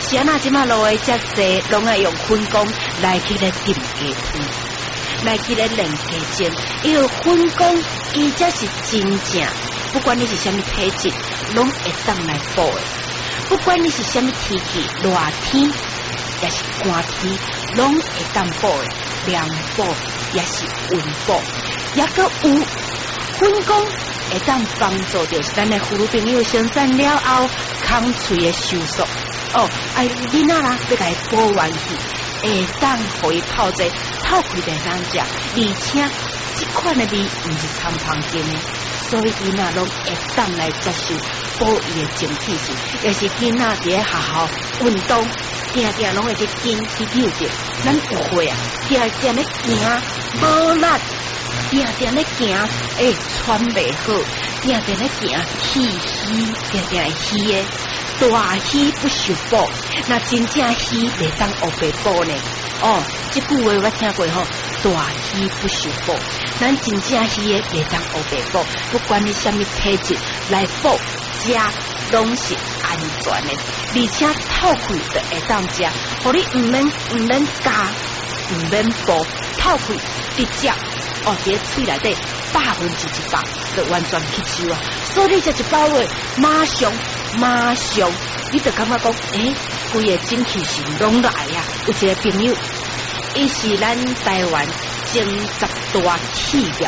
是安那即马落诶遮济，拢爱用粉工来去咧定鸡汤，来去咧练鸡精，因为粉工伊才是真正，不管你是虾米体质，拢会当来补诶。不管你是虾米天气，热天也是寒天，拢会当补诶。凉补也是温补，也个有粉工会当帮助到咱诶妇女朋友生产了后，空喙诶收缩。哦，囡仔啦，要甲伊补元气，会当互伊泡者透开来咱食，而且即款诶味毋是参旁见诶，所以囡仔拢会当来接受补伊诶整体性。也是囡仔伫咧学校运动，定定拢会去筋去扭着，咱有会啊，定定咧行无力，定定咧行喘袂好，定定咧行气虚，定定会虚诶。大虚不受补，那真正虚袂当黑白补呢？哦，这句话我听过吼，大虚不受补，咱真正虚诶袂当黑白补，不管你什么体质来补，食拢是安全的，而且透开就会当食，互你毋免加，毋免补，透开直接哦，伫嘴内底100%就完全吸收啊！所以你食一包话，马上，你就感觉讲，规个精气神拢来啊！有一个朋友，伊是咱台湾前10大企业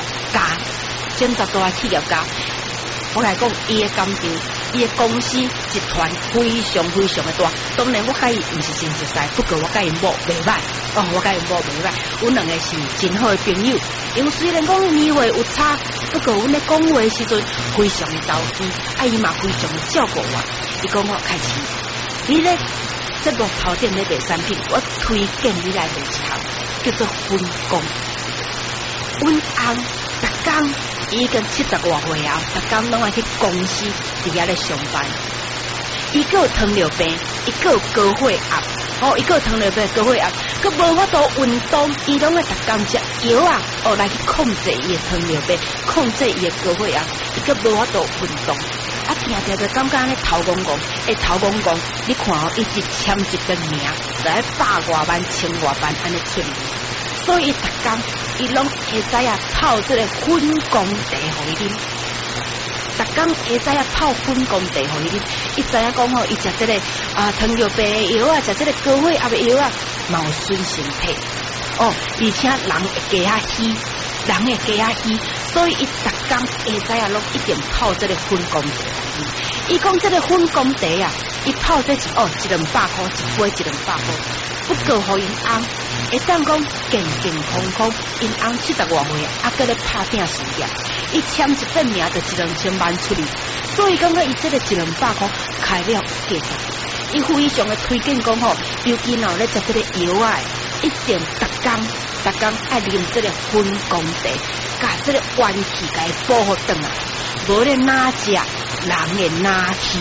家，我来讲，伊的工厂，伊的公司集团非常的大。当然，我甲伊毋是真熟悉，不过我甲伊某袂歹，我甲伊某袂歹，阮两个是真好的朋友。因为虽然讲年岁有差，不过阮咧讲话时阵非常的投机，伊嘛非常的照顾我。伊讲我开始，你咧这个头顶咧卖产品，我推荐你来卖一项，叫做粉工。阮翁逐工已经70多岁啊，逐工拢爱去公司伫遐咧上班。伊个有糖尿病，伊个有高血压，伊个有糖尿病、高血压，佮无法度运动，伊拢爱逐工食药啊，来去控制伊的糖尿病，控制伊的高血压，伊个无法度运动。定就感觉咧头公公，你看伊一签一个名，就喺100多万、1000多万安尼出嚟，所以逐工伊拢会知影泡这个粉工茶互伊啉，逐工会知影泡粉工茶互伊啉，伊知影讲伊食这个糖尿病的药啊，食这个高血压的药啊，嘛有损身体而且人会加虚，所以伊逐工会知影拢一定泡这个粉工茶。伊讲这个粉工茶啊，伊泡这是1-200块，一杯1-200块，不过互因翁会当讲健康，因翁70多岁搁咧拍拼事业，伊签一份名就1-2000万出去，所以感觉伊这个1-200块开了价值。伊非常的推荐讲尤其若咧食这个药啊，一定逐工爱啉这个粉工茶，甲这个元气甲伊补好转来，无咧哪食人会哪气，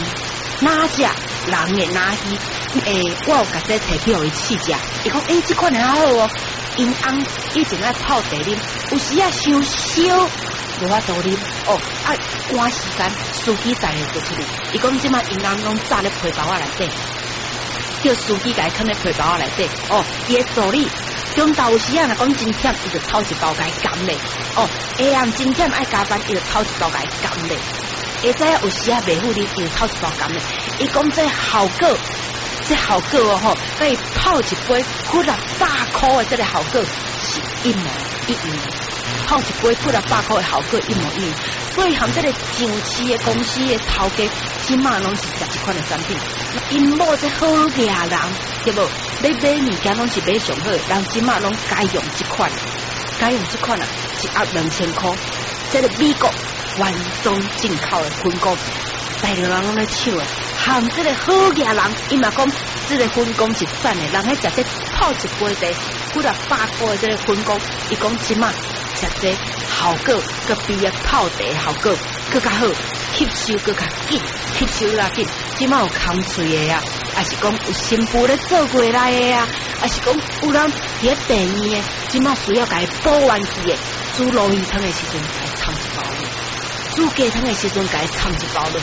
我有甲这摕去互伊试食，伊讲这款很好因翁以前爱泡茶啉，有时烧无法度啉赶时间司机载就出去，伊讲即马因翁拢炸咧皮包仔内底，叫司机甲伊放咧皮包仔内底伊的助理中昼有时若讲真忝，伊就偷一包甲伊甘咧下暗真忝爱加班，伊就偷一包甲伊甘咧。会知有时袂赴你，伊就偷一包甘咧。伊讲这效果甲伊泡一杯付了100块的这个效果是一模一样，泡一杯付了100块的效果一模一样。所以含这个上市的公司的头家，起码拢是食这款的产品。因某这好家人，对不？你买物件拢是买上好，人起码拢该用这款啊，一盒2000块。这个美国原装进口的粉工，大陆人拢咧抢啊！含这个好家人，伊嘛讲这个粉工是赞的，人喺食这泡一杯茶，付了100块的这个粉工，伊讲即马食这效果，佮比泡茶效果更加好，吸收更加紧，即马有空喙的啊，还是讲有新妇咧做过来的啊，还是讲有人伫咧病院的，即马需要甲伊补元气的，煮鲈鱼汤的时阵，甲伊掺一包落；煮鸡汤的时阵，甲伊掺一包落。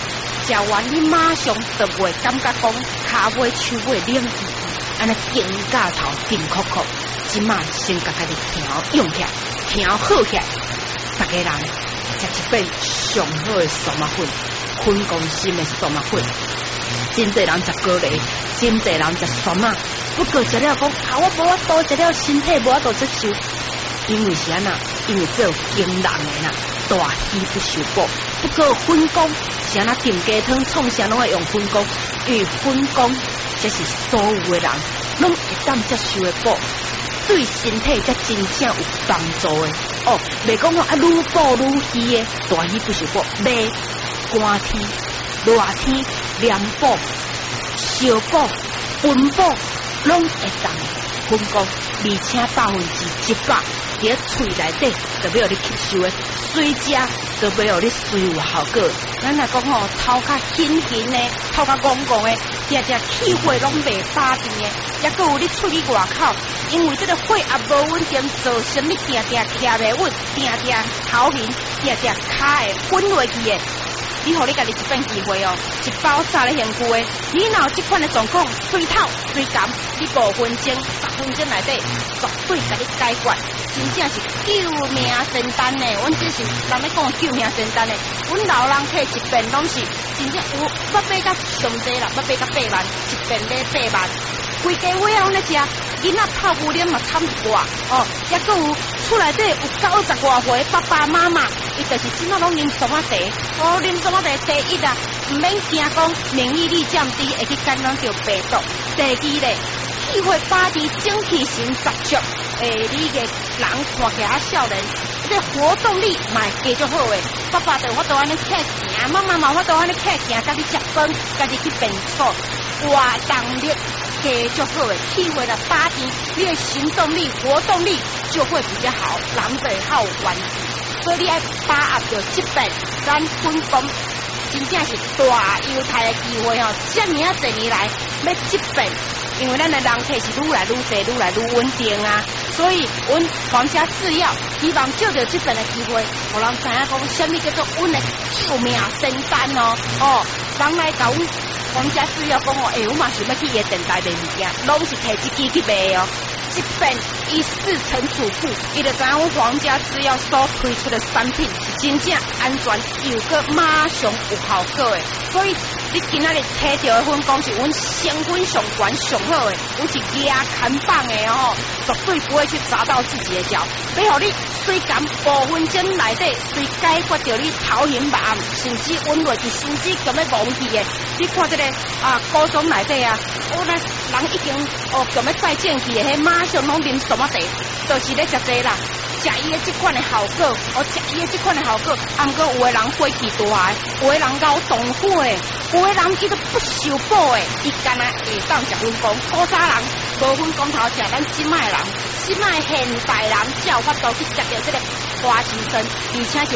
食完你马上就袂感觉讲骹尾手尾冷意，安尼紧架头紧哭哭，即马先甲家己调用起来，调好起来，大家人食一遍上好的苏麻粉，昆公心的苏麻粉，真侪人食高丽，真侪人食酸麻，不过食了讲我无法度食了，身体无法度接受，因为是安那，因为这有惊人的啦，大鱼不受补。不过粉公是安那炖鸡汤，创啥拢会用粉公，因为粉公这是所有的人拢会当接受的补，对身体才真正有帮助的。哦，袂讲啊愈补愈虚的，大鱼不受补，袂寒天、热天、凉补、烧补、温补拢会当粉公，而且100%，伫嘴内底就要你吸收的，水食就要你水有效果。咱若讲吼，头较显显的，头较戆戆的，只气血拢袂打定的，也搁有你出去外口，因为这个血压无稳定，造成你定定徛袂稳，定定头晕，定定骹会昏落去的。你互你家己一遍机会哦，一包3个刑具的，你若有这款的状况，水透水感，你5分钟、10分钟内底，绝对甲你解决，真正是救命仙丹呢。阮这是人咧讲救命仙丹呢，阮老人摕一遍拢是真正有要买甲上济啦，要买甲8万，一遍买8万，规家尾啊，阮咧食。囡仔泡牛奶嘛掺一挂哦，也搁有厝内底有90多岁爸爸妈妈，伊就是怎啊拢啉苏麻茶，哦，啉苏麻茶第一啊，唔免惊讲免疫力降低会去感染到病毒。第二咧，气血巴迪精气神十足，你个人看起来少年，这活动力嘛会加足好诶。爸爸就我都安尼客行，妈妈嘛我都安尼客行，家己食饭，家己去便所，活动力。给就好诶，气血的巴迪，你的行动力、活动力就会比较好，人就好玩。所以你要把握到这边，咱分工真正是大优待的机会哦。这么啊多年来要这边，因为咱的人体是愈来愈多、愈来愈稳定啊，所以阮皇家制药希望借着这边的机会，互人知影讲什么叫做阮的救命仙丹哦。哦，人来甲阮。皇家制药讲哦，我嘛想要去伊的电台卖物件，拢是摕一支去卖哦。这边一4层主妇，伊就知影阮皇家制药所推出的产品是真正安全，又个马上有效果的。所以你今仔日摕到的粉讲是阮成分上悬上好的，阮是压砍棒的哦，绝对不会去砸到自己的脚。要互你水感5分钟内底，水解决掉你头晕目暗，甚至温落去身体咁要忘记的。你看这个高中内底啊，咱人已经咁要再见去的，迄马上拢啉苏麻茶，就是咧食这啦。食伊的这款的效果，食伊的这款的效果，啊，毋过有的人火气大的，有的人熬动火的，有的人伊都不受补的，伊干那会当食粉公，古早人无粉公头食，咱即卖人，即卖现代人才有法度去食到这个花旗参，而且是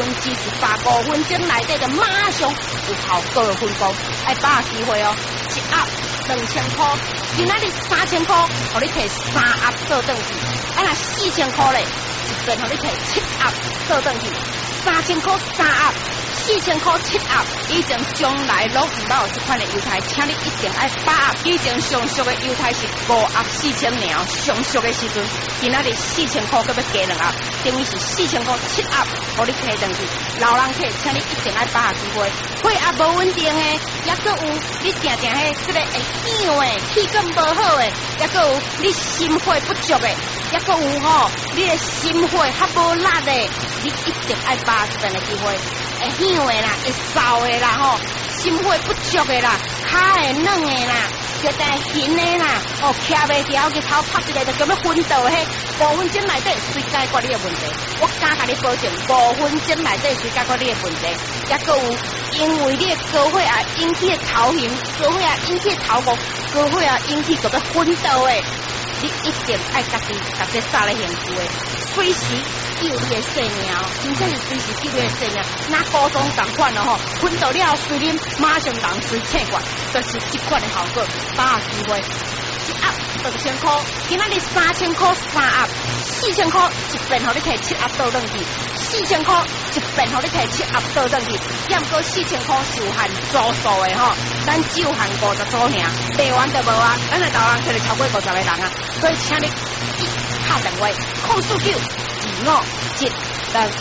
5分钟内底就马上有效果的粉公，爱把握机会哦，一盒2000块，今仔日3000块，互你摕3盒做转去，啊那4000块咧。一遍互你摕7盒做转去，3000块3盒，4000块7盒，以前从来拢唔捌有这款的优待，请你一定爱把握。以前上俗的优待是5盒4000尔，上俗的时阵，今仔日4000块，佮要加2盒，等于是4000块7盒，互你摕转去。老人客，请你一定爱把握机会。血压无稳定的，也佮有你定定迄这个会响的，气管无好的，也佮有你心血不足的，也佮有吼，你的心血较无力的，你一定爱把握这边的机会。会响的啦，会燥的啦吼，心血不足的啦，骹会软的啦，脚会晕的啦，徛袂调，个头拍一个就咁要昏倒的，5分钟内底随解决你的问题。我敢甲你保证，5分钟内底随解决你的问题。也佮有因为你的高血压引起的头晕，高血压引起的头晕，高血压引起就要昏倒的，你一定爱家己甲这3个刑具的，随时救你的性命，真正是随时救你的性命。那高中同款咯吼，昏倒了随啉，马上人随醒过，就是这款的效果，把握机会。 一盒2000块，今仔日3000块3盒，4000块一遍，互你摕7盒倒转去，4000块一遍，互你摕7盒倒转去，减过4000块是有限组数的吼，咱只有限50组尔，卖完就无啊，咱来台湾摕了超过50个人啊，所以请你敲电话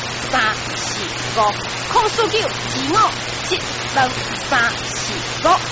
04925722345，04925722345。